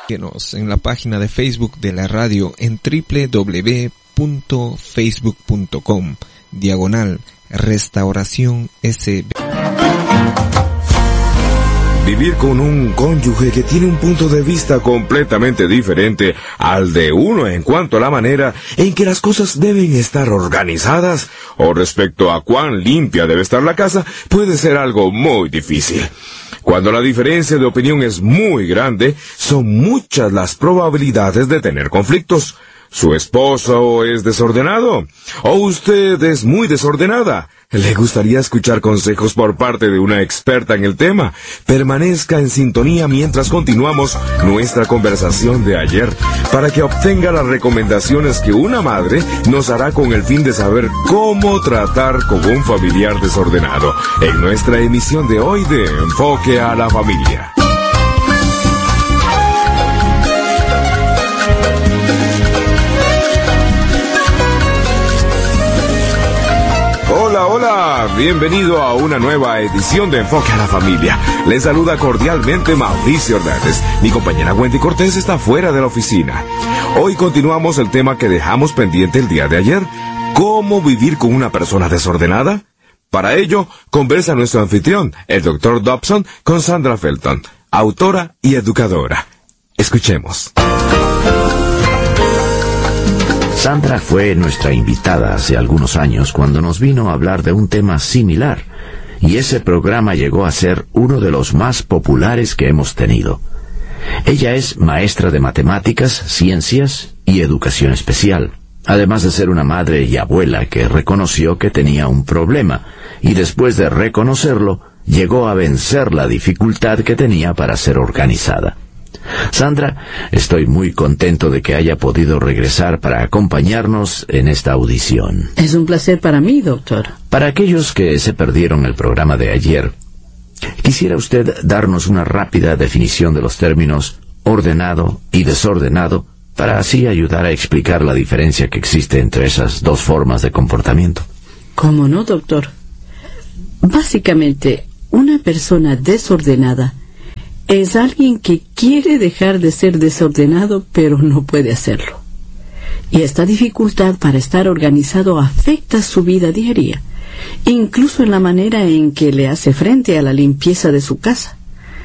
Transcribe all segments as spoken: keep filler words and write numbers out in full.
Síguenos en la página de Facebook de la radio en doble u doble u doble u punto facebook punto com diagonal Restauración S B. Vivir con un cónyuge que tiene un punto de vista completamente diferente al de uno en cuanto a la manera en que las cosas deben estar organizadas o respecto a cuán limpia debe estar la casa puede ser algo muy difícil. Cuando la diferencia de opinión es muy grande, son muchas las probabilidades de tener conflictos. ¿Su esposo es desordenado? ¿O usted es muy desordenada? ¿Le gustaría escuchar consejos por parte de una experta en el tema? Permanezca en sintonía mientras continuamos nuestra conversación de ayer, para que obtenga las recomendaciones que una madre nos hará con el fin de saber cómo tratar con un familiar desordenado, en nuestra emisión de hoy de Enfoque a la Familia. Hola, hola, bienvenido a una nueva edición de Enfoque a la Familia. Les saluda cordialmente Mauricio Hernández. Mi compañera Wendy Cortés está fuera de la oficina. Hoy continuamos el tema que dejamos pendiente el día de ayer. ¿Cómo vivir con una persona desordenada? Para ello, conversa nuestro anfitrión, el doctor Dobson, con Sandra Felton, autora y educadora. Escuchemos. Sandra fue nuestra invitada hace algunos años cuando nos vino a hablar de un tema similar, y ese programa llegó a ser uno de los más populares que hemos tenido. Ella es maestra de matemáticas, ciencias y educación especial, además de ser una madre y abuela que reconoció que tenía un problema, y después de reconocerlo, llegó a vencer la dificultad que tenía para ser organizada. Sandra, estoy muy contento de que haya podido regresar para acompañarnos en esta audición. Es un placer para mí, doctor. Para aquellos que se perdieron el programa de ayer, ¿quisiera usted darnos una rápida definición de los términos ordenado y desordenado, para así ayudar a explicar la diferencia que existe entre esas dos formas de comportamiento? ¿Cómo no, doctor? Básicamente, una persona desordenada es alguien que quiere dejar de ser desordenado, pero no puede hacerlo. Y esta dificultad para estar organizado afecta su vida diaria, incluso en la manera en que le hace frente a la limpieza de su casa.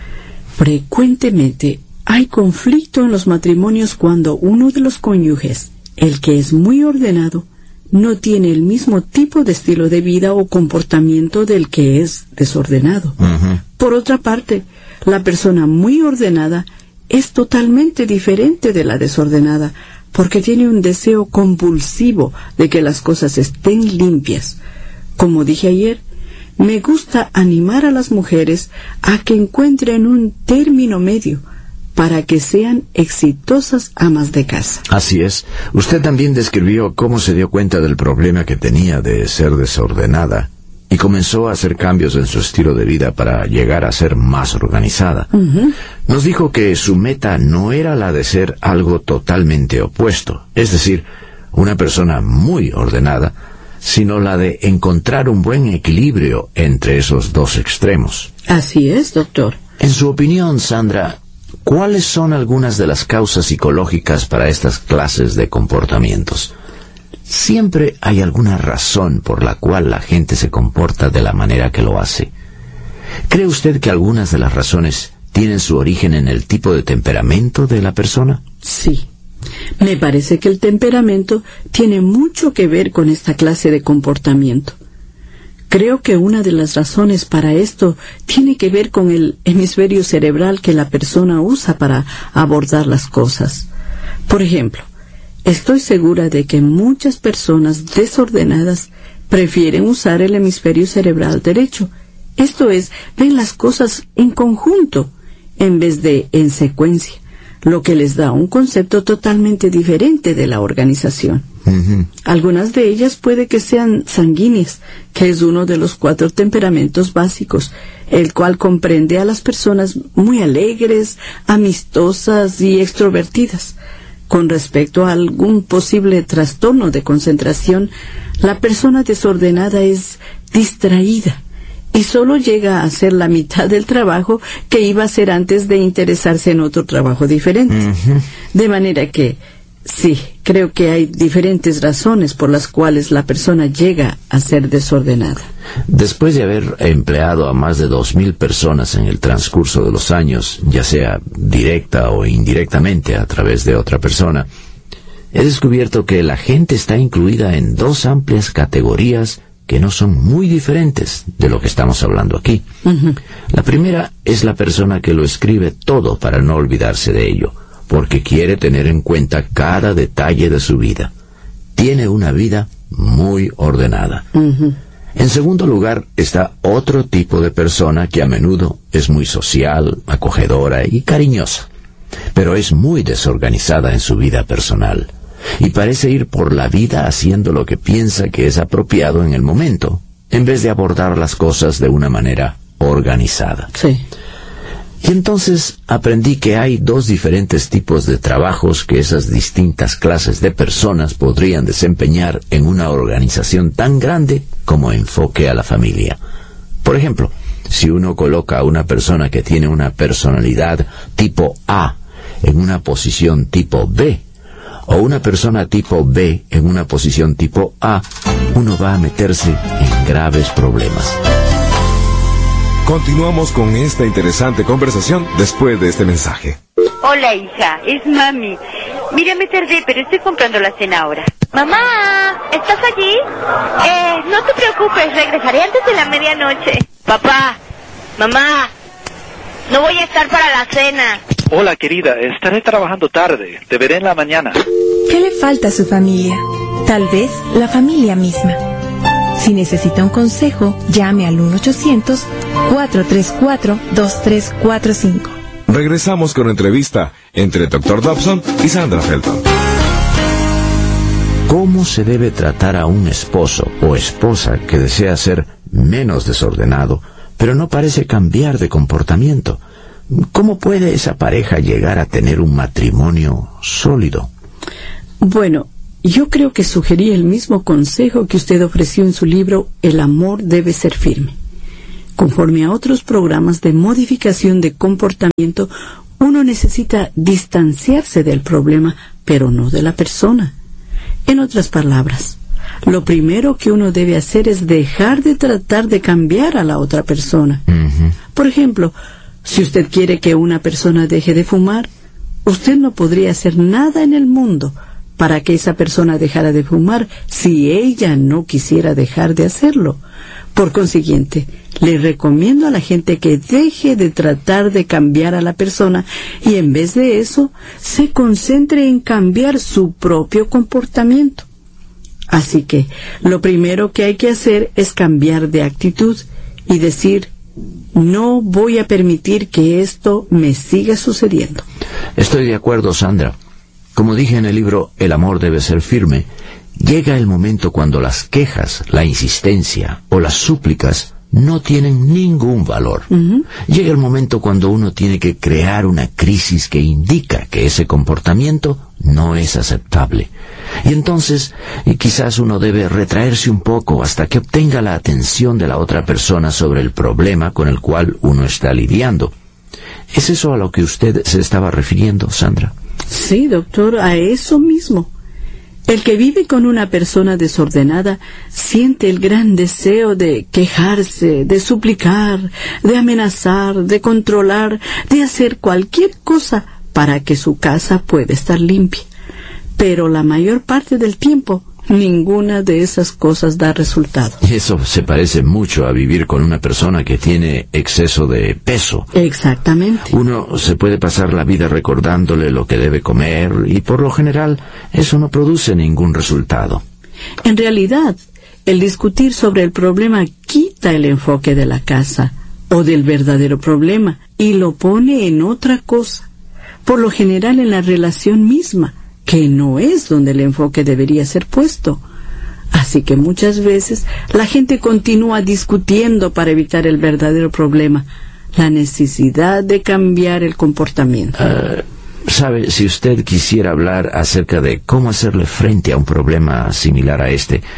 Frecuentemente hay conflicto en los matrimonios cuando uno de los cónyuges, el que es muy ordenado, no tiene el mismo tipo de estilo de vida o comportamiento del que es desordenado. Uh-huh. Por otra parte, la persona muy ordenada es totalmente diferente de la desordenada, porque tiene un deseo compulsivo de que las cosas estén limpias. Como dije ayer, me gusta animar a las mujeres a que encuentren un término medio para que sean exitosas amas de casa. Así es. Usted también describió cómo se dio cuenta del problema que tenía de ser desordenada y comenzó a hacer cambios en su estilo de vida para llegar a ser más organizada. Uh-huh. Nos dijo que su meta no era la de ser algo totalmente opuesto, es decir, una persona muy ordenada, sino la de encontrar un buen equilibrio entre esos dos extremos. Así es, doctor. En su opinión, Sandra, ¿cuáles son algunas de las causas psicológicas para estas clases de comportamientos? ¿Siempre hay alguna razón por la cual la gente se comporta de la manera que lo hace? ¿Cree usted que algunas de las razones tienen su origen en el tipo de temperamento de la persona? Sí. Me parece que el temperamento tiene mucho que ver con esta clase de comportamiento. Creo que una de las razones para esto tiene que ver con el hemisferio cerebral que la persona usa para abordar las cosas. Por ejemplo, estoy segura de que muchas personas desordenadas prefieren usar el hemisferio cerebral derecho. Esto es, ven las cosas en conjunto, en vez de en secuencia, lo que les da un concepto totalmente diferente de la organización. Uh-huh. Algunas de ellas puede que sean sanguíneas, que es uno de los cuatro temperamentos básicos, el cual comprende a las personas muy alegres, amistosas y extrovertidas. Con respecto a algún posible trastorno de concentración, la persona desordenada es distraída, y solo llega a hacer la mitad del trabajo que iba a hacer antes de interesarse en otro trabajo diferente. Uh-huh. De manera que, sí, creo que hay diferentes razones por las cuales la persona llega a ser desordenada. Después de haber empleado a más de dos mil personas en el transcurso de los años, ya sea directa o indirectamente a través de otra persona, he descubierto que la gente está incluida en dos amplias categorías que no son muy diferentes de lo que estamos hablando aquí. Uh-huh. La primera es la persona que lo escribe todo para no olvidarse de ello, porque quiere tener en cuenta cada detalle de su vida. Tiene una vida muy ordenada. Uh-huh. En segundo lugar está otro tipo de persona que a menudo es muy social, acogedora y cariñosa, pero es muy desorganizada en su vida personal, y parece ir por la vida haciendo lo que piensa que es apropiado en el momento, en vez de abordar las cosas de una manera organizada. Sí. Y entonces aprendí que hay dos diferentes tipos de trabajos que esas distintas clases de personas podrían desempeñar en una organización tan grande como enfoque a la familia. Por ejemplo, si uno coloca a una persona que tiene una personalidad tipo A en una posición tipo B, o una persona tipo B en una posición tipo A, uno va a meterse en graves problemas. Continuamos con esta interesante conversación después de este mensaje. Hola, hija, es mami. Mira, me tardé, pero estoy comprando la cena ahora. Mamá, ¿estás allí? Eh, no te preocupes, regresaré antes de la medianoche. Papá, mamá, no voy a estar para la cena. Hola, querida, estaré trabajando tarde. Te veré en la mañana. ¿Qué le falta a su familia? Tal vez la familia misma. Si necesita un consejo, llame al uno ochocientos, cuatro tres cuatro, dos tres cuatro cinco. Regresamos con entrevista entre doctor Dobson y Sandra Felton. ¿Cómo se debe tratar a un esposo o esposa que desea ser menos desordenado, pero no parece cambiar de comportamiento? ¿Cómo puede esa pareja llegar a tener un matrimonio sólido? Bueno, yo creo que sugerí el mismo consejo que usted ofreció en su libro El amor debe ser firme. Conforme a otros programas de modificación de comportamiento, uno necesita distanciarse del problema, pero no de la persona. En otras palabras, lo primero que uno debe hacer es dejar de tratar de cambiar a la otra persona. Uh-huh. Por ejemplo, si usted quiere que una persona deje de fumar, usted no podría hacer nada en el mundo para que esa persona dejara de fumar si ella no quisiera dejar de hacerlo. Por consiguiente, le recomiendo a la gente que deje de tratar de cambiar a la persona y en vez de eso, se concentre en cambiar su propio comportamiento. Así que, lo primero que hay que hacer es cambiar de actitud y decir: no voy a permitir que esto me siga sucediendo. Estoy de acuerdo, Sandra. Como dije en el libro El amor debe ser firme, llega el momento cuando las quejas, la insistencia o las súplicas no tienen ningún valor. Uh-huh. Llega el momento cuando uno tiene que crear una crisis que indica que ese comportamiento no es aceptable. Y entonces, y quizás uno debe retraerse un poco hasta que obtenga la atención de la otra persona sobre el problema con el cual uno está lidiando. ¿Es eso a lo que usted se estaba refiriendo, Sandra? Sí, doctor, a eso mismo. El que vive con una persona desordenada siente el gran deseo de quejarse, de suplicar, de amenazar, de controlar, de hacer cualquier cosa para que su casa pueda estar limpia. Pero la mayor parte del tiempo, ninguna de esas cosas da resultado. Eso se parece mucho a vivir con una persona que tiene exceso de peso. Exactamente. Uno se puede pasar la vida recordándole lo que debe comer y por lo general eso no produce ningún resultado. En realidad, el discutir sobre el problema quita el enfoque de la casa o del verdadero problema y lo pone en otra cosa, por lo general en la relación misma, que no es donde el enfoque debería ser puesto. Así que muchas veces la gente continúa discutiendo para evitar el verdadero problema, la necesidad de cambiar el comportamiento. Uh, ¿Sabe, si usted quisiera hablar acerca de cómo hacerle frente a un problema similar a este,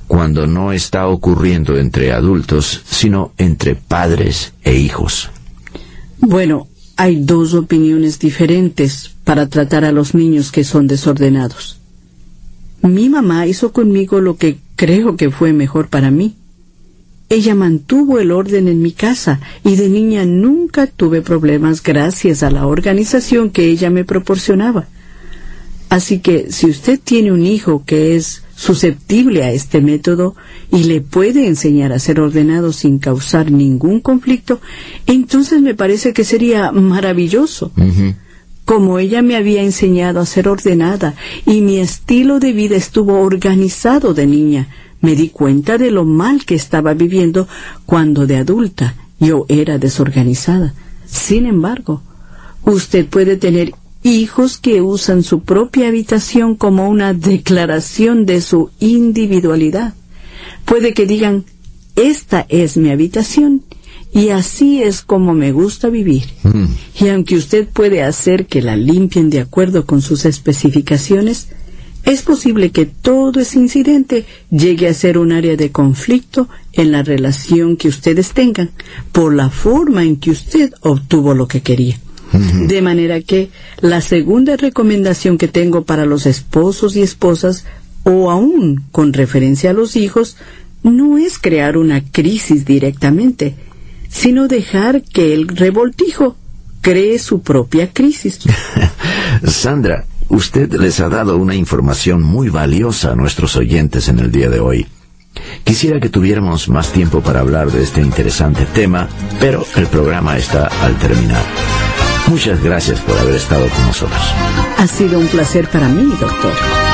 cuando no está ocurriendo entre adultos, sino entre padres e hijos? Bueno, hay dos opiniones diferentes para tratar a los niños que son desordenados. Mi mamá hizo conmigo lo que creo que fue mejor para mí. Ella mantuvo el orden en mi casa y de niña nunca tuve problemas gracias a la organización que ella me proporcionaba. Así que si usted tiene un hijo que es susceptible a este método y le puede enseñar a ser ordenado sin causar ningún conflicto, entonces me parece que sería maravilloso. Uh-huh. Como ella me había enseñado a ser ordenada y mi estilo de vida estuvo organizado de niña, me di cuenta de lo mal que estaba viviendo cuando de adulta yo era desorganizada. Sin embargo, usted puede tener hijos que usan su propia habitación como una declaración de su individualidad. Puede que digan, esta es mi habitación y así es como me gusta vivir. Mm. Y aunque usted puede hacer que la limpien de acuerdo con sus especificaciones, es posible que todo ese incidente llegue a ser un área de conflicto en la relación que ustedes tengan por la forma en que usted obtuvo lo que quería. De manera que la segunda recomendación que tengo para los esposos y esposas, o aún con referencia a los hijos, no es crear una crisis directamente, sino dejar que el revoltijo cree su propia crisis. Sandra, usted les ha dado una información muy valiosa a nuestros oyentes en el día de hoy. Quisiera que tuviéramos más tiempo para hablar de este interesante tema, pero el programa está al terminar. Muchas gracias por haber estado con nosotros. Ha sido un placer para mí, doctor.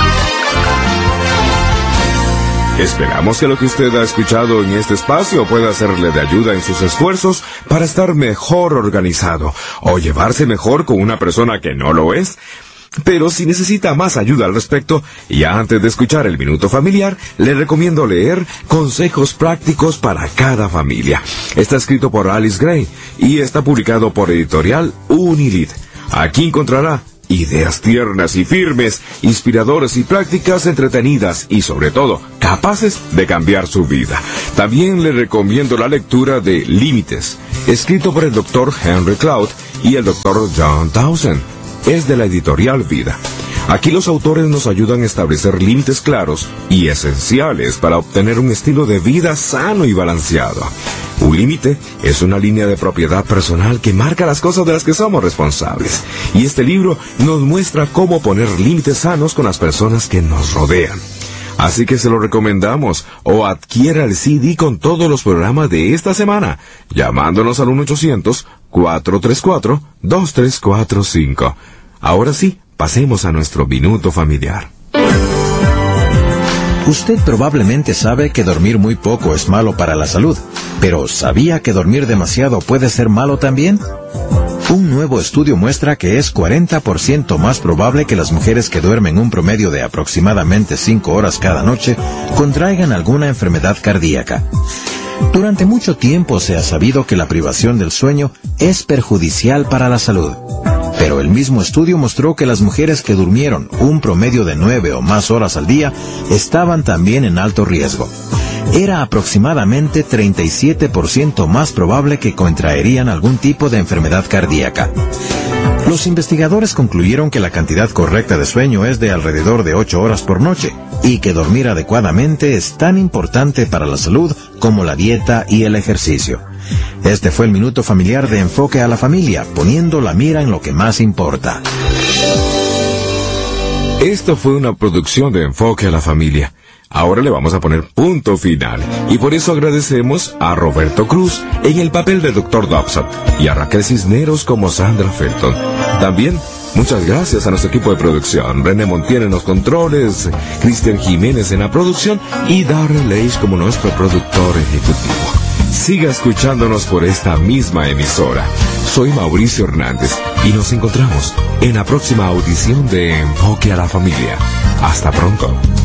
Esperamos que lo que usted ha escuchado en este espacio pueda serle de ayuda en sus esfuerzos para estar mejor organizado o llevarse mejor con una persona que no lo es. Pero si necesita más ayuda al respecto, y antes de escuchar el Minuto Familiar, le recomiendo leer Consejos Prácticos para Cada Familia. Está escrito por Alice Gray y está publicado por Editorial Unilid. Aquí encontrará ideas tiernas y firmes, inspiradoras y prácticas entretenidas y, sobre todo, capaces de cambiar su vida. También le recomiendo la lectura de Límites, escrito por el doctor Henry Cloud y el doctor John Townsend. Es de la editorial Vida. Aquí los autores nos ayudan a establecer límites claros y esenciales para obtener un estilo de vida sano y balanceado. Un límite es una línea de propiedad personal que marca las cosas de las que somos responsables. Y este libro nos muestra cómo poner límites sanos con las personas que nos rodean. Así que se lo recomendamos, o adquiera el C D con todos los programas de esta semana, llamándonos al uno ochocientos, cuatro tres cuatro, dos tres cuatro cinco. Ahora sí, pasemos a nuestro Minuto Familiar. Usted probablemente sabe que dormir muy poco es malo para la salud, pero ¿sabía que dormir demasiado puede ser malo también? Un nuevo estudio muestra que es cuarenta por ciento más probable que las mujeres que duermen un promedio de aproximadamente cinco horas cada noche contraigan alguna enfermedad cardíaca. Durante mucho tiempo se ha sabido que la privación del sueño es perjudicial para la salud. Pero el mismo estudio mostró que las mujeres que durmieron un promedio de nueve o más horas al día estaban también en alto riesgo. Era aproximadamente treinta y siete por ciento más probable que contraerían algún tipo de enfermedad cardíaca. Los investigadores concluyeron que la cantidad correcta de sueño es de alrededor de ocho horas por noche, y que dormir adecuadamente es tan importante para la salud como la dieta y el ejercicio. Este fue el Minuto Familiar de Enfoque a la Familia, poniendo la mira en lo que más importa. Esto fue una producción de Enfoque a la Familia. Ahora le vamos a poner punto final, y por eso agradecemos a Roberto Cruz en el papel de doctor Dobson y a Raquel Cisneros como Sandra Felton. También muchas gracias a nuestro equipo de producción, René Montiel en los controles, Cristian Jiménez en la producción y Darrell Leish como nuestro productor ejecutivo. Siga escuchándonos por esta misma emisora. Soy Mauricio Hernández y nos encontramos en la próxima audición de Enfoque a la Familia. Hasta pronto.